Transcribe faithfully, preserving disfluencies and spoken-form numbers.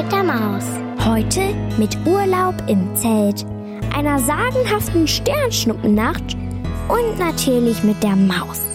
mit der Maus. Heute mit Urlaub im Zelt, einer sagenhaften Sternschnuppennacht und natürlich mit der Maus.